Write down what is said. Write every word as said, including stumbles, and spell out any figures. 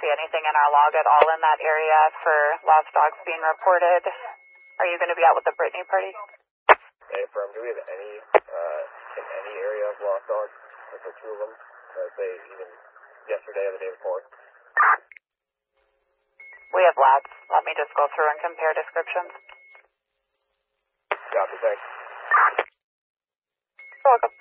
see anything in our log at all in that area for lost dogs being reported. Are you going to be out with the Brittany party? Hey, firm, do we have any, uh, in any area of lost dogs? Like the two of them? Uh, say, even yesterday or the day before? We have labs. Let me just go through and compare descriptions. Copy, thanks. You're welcome.